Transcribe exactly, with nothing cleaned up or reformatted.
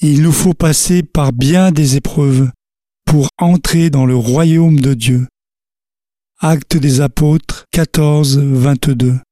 Il nous faut passer par bien des épreuves pour entrer dans le royaume de Dieu. Actes des Apôtres quatorze, vingt-deux.